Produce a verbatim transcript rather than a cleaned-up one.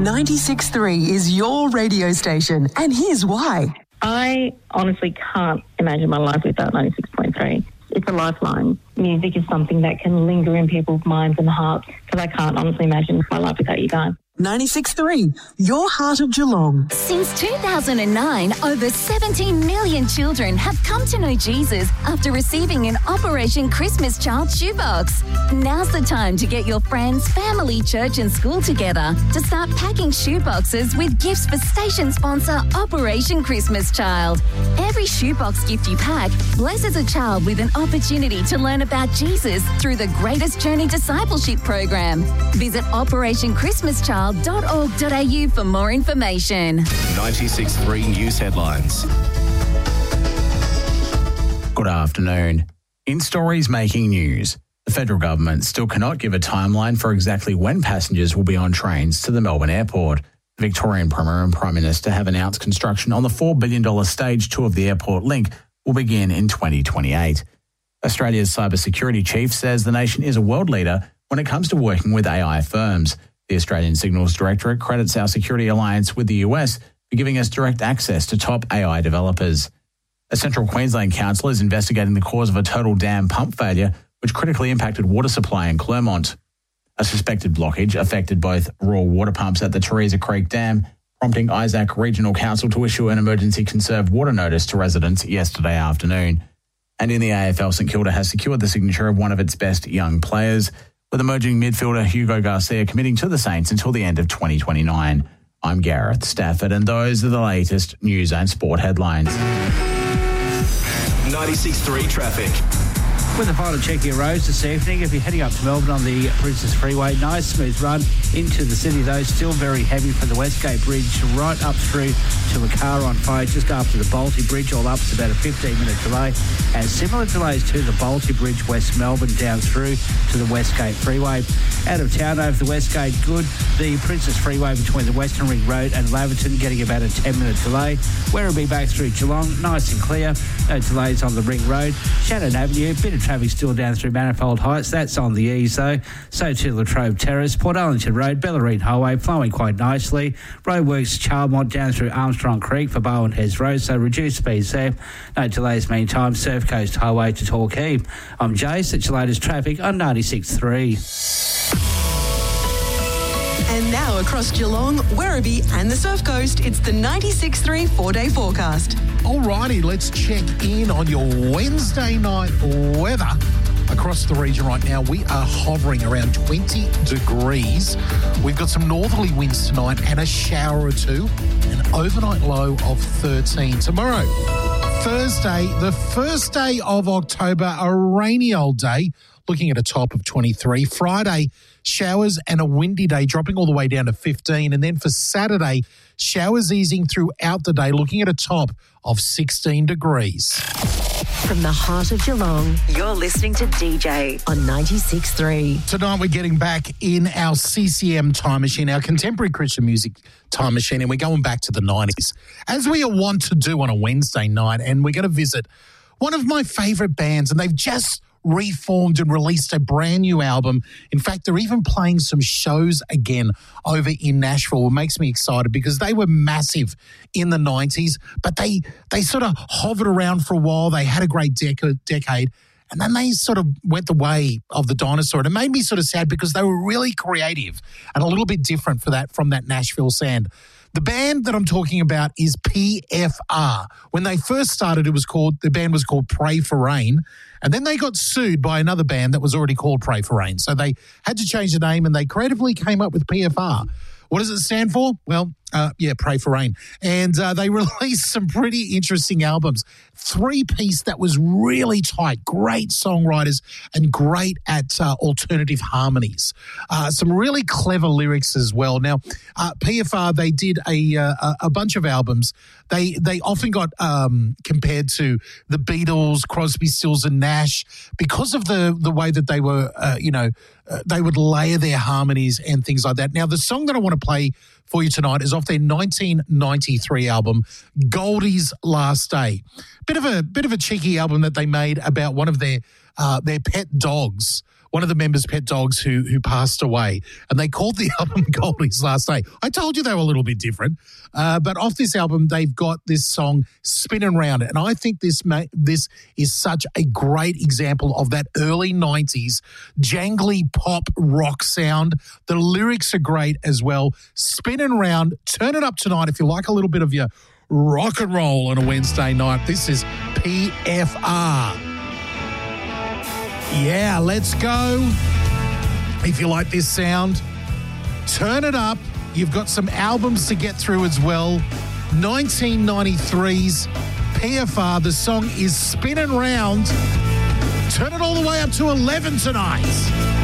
ninety-six point three is your radio station, and here's why. I honestly can't imagine my life without ninety-six point three. It's a lifeline. Music is something that can linger in people's minds and hearts, because I can't honestly imagine my life without you guys. ninety-six point three, your heart of Geelong. Since two thousand nine, over seventeen million children have come to know Jesus after receiving an Operation Christmas Child shoebox. Now's the time to get your friends, family, church and school together to start packing shoeboxes with gifts for station sponsor Operation Christmas Child. Every shoebox gift you pack blesses a child with an opportunity to learn about Jesus through the Greatest Journey Discipleship Program. Visit Operation Christmas Child dot org dot a u for more information. ninety-six point three News Headlines. Good afternoon. In stories making news, the federal government still cannot give a timeline for exactly when passengers will be on trains to the Melbourne airport. The Victorian Premier and Prime Minister have announced construction on the four billion dollars stage two of the airport link will begin in twenty twenty-eight. Australia's cybersecurity chief says the nation is a world leader when it comes to working with A I firms. The Australian Signals Directorate credits our security alliance with the U S for giving us direct access to top A I developers. A Central Queensland council is investigating the cause of a total dam pump failure which critically impacted water supply in Clermont. A suspected blockage affected both raw water pumps at the Theresa Creek Dam, prompting Isaac Regional Council to issue an emergency conserved water notice to residents yesterday afternoon. And in the A F L, St Kilda has secured the signature of one of its best young players, with emerging midfielder Hugo Garcia committing to the Saints until the end of twenty twenty-nine. I'm Gareth Stafford, and those are the latest news and sport headlines. ninety-six point three traffic. With the final check of your roads this evening, if you're heading up to Melbourne on the Princess Freeway, nice smooth run into the city, though still very heavy from the Westgate Bridge right up through to a car on fire just after the Balti Bridge. All up, it's about a fifteen minute delay. And similar delays to the Balti Bridge, West Melbourne, down through to the Westgate Freeway. Out of town over the Westgate, good. The Princess Freeway between the Western Ring Road and Laverton getting about a ten minute delay. Werribee back through Geelong, nice and clear. No delays on the Ring Road. Shannon Avenue, bit of traffic still down through Manifold Heights. That's on the ease, though. So to Latrobe Terrace, Port Ellington Road, Bellarine Highway, flowing quite nicely. Roadworks Charlemont down through Armstrong Creek for Bowen Heads Road, so reduced speeds there. No delays meantime. Surf Coast Highway to Torquay. I'm Jace. That's your latest traffic on ninety-six point three. And now across Geelong, Werribee and the Surf Coast, it's the ninety-six point three four-day forecast. Alrighty, let's check in on your Wednesday night weather. Across the region right now, we are hovering around twenty degrees. We've got some northerly winds tonight and a shower or two. An overnight low of thirteen. Tomorrow, Thursday, the first day of October, a rainy old day, looking at a top of twenty-three. Friday, showers and a windy day, dropping all the way down to fifteen. And then for Saturday, showers easing throughout the day, looking at a top of sixteen degrees. From the heart of Geelong, you're listening to D J on ninety-six point three. Tonight we're getting back in our C C M time machine, our contemporary Christian music time machine, and we're going back to the nineties, as we are wont to do on a Wednesday night. And we're going to visit one of my favourite bands, and they've just reformed and released a brand new album. In fact, they're even playing some shows again over in Nashville. It makes me excited because they were massive in the nineties, but they they sort of hovered around for a while. They had a great dec- decade, and then they sort of went the way of the dinosaur. And it made me sort of sad because they were really creative and a little bit different for that from that Nashville sound. The band that I'm talking about is P F R. When they first started, it was called the band was called Pray for Rain, and then they got sued by another band that was already called Pray for Rain. So they had to change the name, and they creatively came up with P F R. What does it stand for? Well, uh, yeah, Pray for Rain. And uh, they released some pretty interesting albums. Three-piece that was really tight, great songwriters and great at uh, alternative harmonies. Uh, some really clever lyrics as well. Now, uh, P F R, they did a, uh, a bunch of albums. They they often got um, compared to the Beatles, Crosby, Stills and Nash because of the, the way that they were, uh, you know, uh, they would layer their harmonies and things like that. Now, the song that I want to play for you tonight is off their nineteen ninety-three album, Goldie's Last Day. Bit of a bit of a cheeky album that they made about one of their uh, their pet dogs. one of the members' pet dogs who who passed away, and they called the album Goldie's Last Day. I told you they were a little bit different, uh, but off this album, they've got this song Spinning Round, and I think this ma- this is such a great example of that early nineties jangly pop rock sound. The lyrics are great as well. Spinning Round, turn it up tonight if you like a little bit of your rock and roll on a Wednesday night. This is P F R. Yeah, let's go. If you like this sound, turn it up. You've got some albums to get through as well. nineteen ninety-three's P F R. The song is Spinning Round. Turn it all the way up to eleven tonight.